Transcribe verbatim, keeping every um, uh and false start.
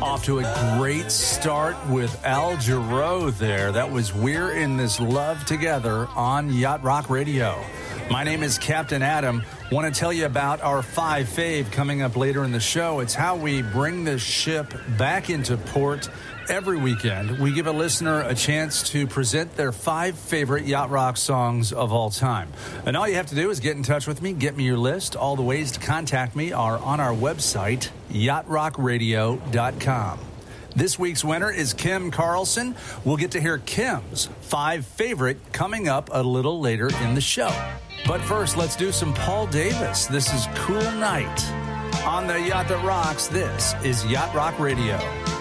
Off to a great start with Al Jarreau there. That was We're in This Love Together on Yacht Rock Radio. My name is Captain Adam. Want to tell you about our five fave coming up later in the show. It's how we bring this ship back into port every weekend. We give a listener a chance to present their five favorite Yacht Rock songs of all time. And all you have to do is get in touch with me, get me your list. All the ways to contact me are on our website, yacht rock radio dot com. This week's winner is Kim Carlson. We'll get to hear Kim's five favorite coming up a little later in the show. But first, let's do some Paul Davis. This is Cool Night. On the Yacht That Rocks, this is Yacht Rock Radio.